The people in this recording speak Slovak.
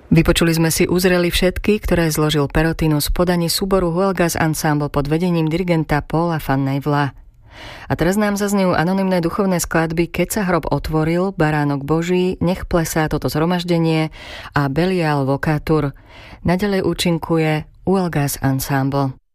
Vypočuli sme si Uzreli všetky, ktoré zložil Perotinus v podaní súboru Huelgas Ensemble pod vedením dirigenta Paula van Nevela. A teraz nám zaznejú anonymné duchovné skladby Keď sa hrob otvoril, Baránok Boží, Nech plesá toto zhromaždenie a Belial Vocatur. Naďalej účinkuje Huelgas Ensemble.